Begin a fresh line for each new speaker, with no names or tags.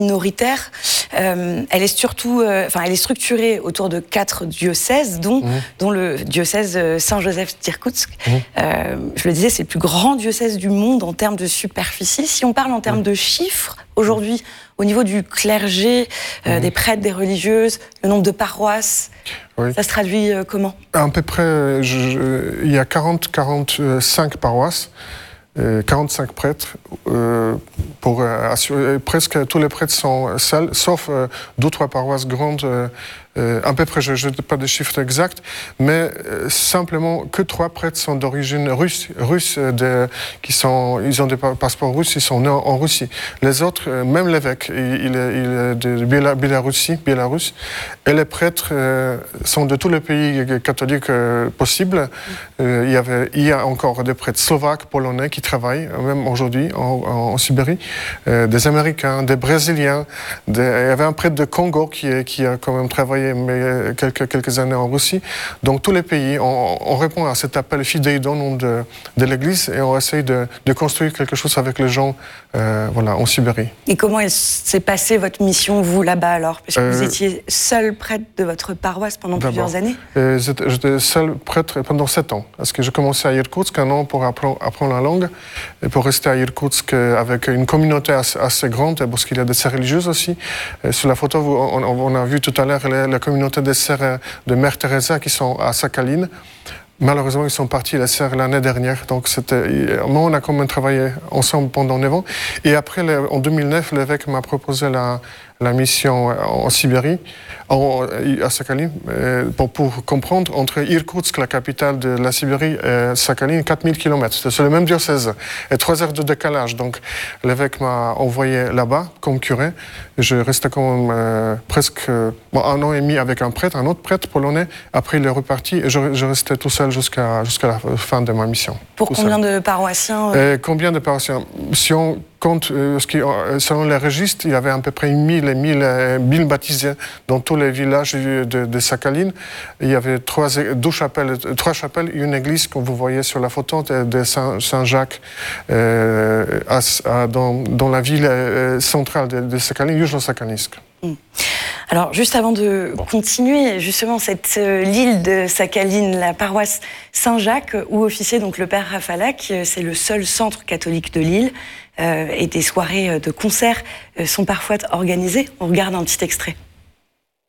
minoritaire. Elle est surtout, elle est structurée autour de 4 diocèses, dont le diocèse Saint-Joseph d'Irkoutsk. Je le disais, c'est le plus grand diocèse du monde en termes de superficie. Si on parle en termes de chiffres, aujourd'hui, au niveau du clergé, des prêtres, des religieuses, le nombre de paroisses, ça se traduit comment? À peu près, il y a 45 paroisses. 45 prêtres, pour assurer, presque tous les prêtres sont seuls, sauf 2 ou 3 paroisses grandes, à peu près, je n'ai pas de chiffres exacts, mais simplement que 3 prêtres sont d'origine russe, ils ont des passeports russes, ils sont nés en Russie. Les autres, même l'évêque, il est de Biélorussie, et les prêtres sont de tous les pays catholiques possibles. Il y a encore des prêtres slovaques, polonais qui travaillent, même aujourd'hui en Sibérie, des Américains, des Brésiliens, il y avait un prêtre de Congo qui a quand même travaillé mais quelques années en Russie. Donc tous les pays, on répond à cet appel fidèle au nom de l'Église et on essaye de construire quelque chose avec les gens en Sibérie. Et comment s'est passée votre mission, vous, là-bas alors? Parce que vous étiez seul prêtre de votre paroisse pendant plusieurs années? J'étais seul prêtre pendant 7 ans. Parce que j'ai commencé à Irkoutsk 1 an pour apprendre la langue et pour rester à Irkoutsk avec une communauté assez grande, parce qu'il y a des sœurs religieuses aussi. Sur la photo, on a vu tout à l'heure la communauté des sœurs de Mère Teresa qui sont à Sakhaline. Malheureusement, ils sont partis, les sœurs, l'année dernière. Donc, moi, on a quand même travaillé ensemble pendant 9 ans. Et après, en 2009, l'évêque m'a proposé la mission en Sibérie, à Sakhaline, pour comprendre, entre Irkoutsk, la capitale de la Sibérie, et Sakhaline, 4000 km. C'est le même diocèse, et 3 heures de décalage. Donc, l'évêque m'a envoyé là-bas, comme curé. Je restais quand même presque 1 an et demi avec un autre prêtre polonais. Après, il est reparti, et je restais tout seul jusqu'à la fin de ma mission. Pour combien de paroissiens Combien de paroissiens? Si on compte, selon les registres, il y avait à peu près 1000 baptisés dans tous les villages de Sakhaline. Il y avait 3 chapelles et une église, comme vous voyez sur la photo, de Saint-Jacques, dans la ville centrale de Sakhaline, Yuzhno-Sakhalinsk. Alors, juste avant de continuer, justement, l'île de Sakhaline, la paroisse Saint-Jacques, où officiait donc le père Rafalak, c'est le seul centre catholique de l'île, et des soirées de concerts sont parfois organisées. On regarde un petit extrait.